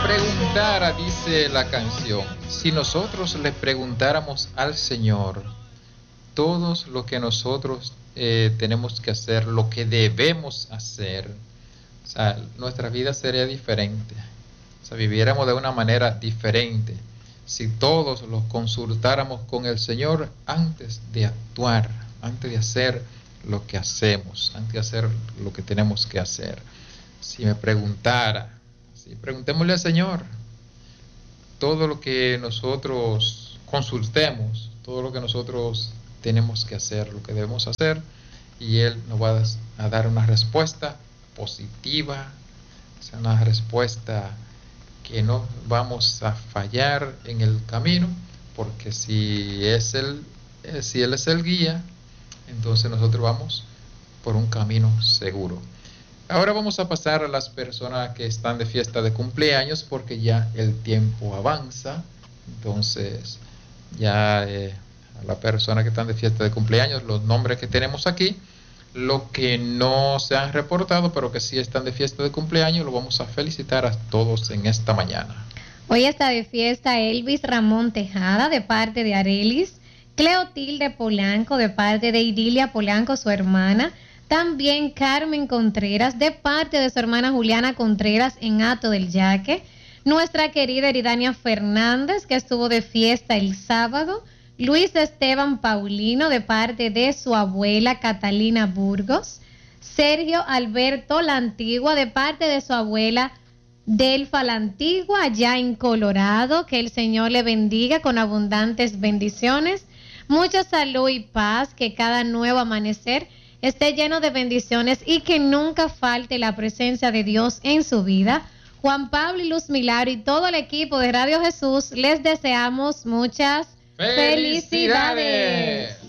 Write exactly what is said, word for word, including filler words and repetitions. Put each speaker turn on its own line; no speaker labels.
preguntara, dice la canción, si nosotros le preguntáramos al Señor todos lo que nosotros eh, tenemos que hacer, lo que debemos hacer, o sea, nuestra vida sería diferente, o sea, viviéramos de una manera diferente si todos lo consultáramos con el Señor antes de actuar, antes de hacer lo que hacemos, antes de hacer lo que tenemos que hacer. Si me preguntara, si preguntémosle al Señor todo lo que nosotros consultemos, todo lo que nosotros tenemos que hacer, lo que debemos hacer, y Él nos va a dar una respuesta positiva, o sea, una respuesta que no vamos a fallar en el camino, porque si es el, si Él es el guía, entonces nosotros vamos por un camino seguro. Ahora vamos a pasar a las personas que están de fiesta de cumpleaños, porque ya el tiempo avanza. Entonces ya eh, a las personas que están de fiesta de cumpleaños, los nombres que tenemos aquí, lo que no se han reportado pero que sí están de fiesta de cumpleaños, lo vamos a felicitar a todos en esta mañana.
Hoy está de fiesta Elvis Ramón Tejada de parte de Arelis, Cleotilde Polanco de parte de Idilia Polanco, su hermana, también Carmen Contreras de parte de su hermana Juliana Contreras en Hato del Yaque, nuestra querida Eridania Fernández que estuvo de fiesta el sábado, Luis Esteban Paulino de parte de su abuela Catalina Burgos, Sergio Alberto La Antigua de parte de su abuela Delfa La Antigua allá en Colorado, que el Señor le bendiga con abundantes bendiciones, mucha salud y paz, que cada nuevo amanecer esté lleno de bendiciones y que nunca falte la presencia de Dios en su vida. Juan Pablo y Luz Milagro y todo el equipo de Radio Jesús les deseamos muchas felicidades. felicidades.